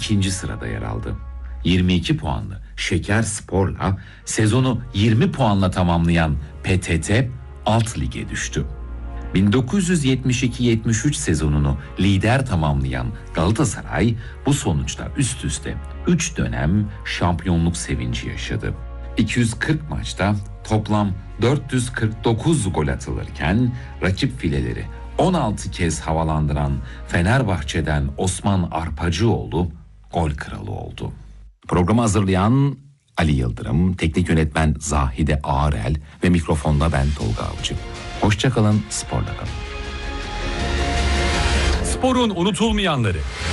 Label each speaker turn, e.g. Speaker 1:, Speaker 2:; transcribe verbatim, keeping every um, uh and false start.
Speaker 1: ikinci sırada yer aldı. yirmi iki puanlı Şekerspor'la sezonu yirmi puanla tamamlayan P T T alt lige düştü. bin dokuz yüz yetmiş iki yetmiş üç sezonunu lider tamamlayan Galatasaray bu sonuçta üst üste üç dönem şampiyonluk sevinci yaşadı. iki yüz kırk maçta toplam dört yüz kırk dokuz gol atılırken rakip fileleri on altı kez havalandıran Fenerbahçe'den Osman Arpacıoğlu gol kralı oldu. Programı hazırlayan Ali Yıldırım, teknik yönetmen Zahide Ağarel ve mikrofonda ben Tolga Avcı. Hoşça kalın, sporla kalın.
Speaker 2: Sporun unutulmayanları.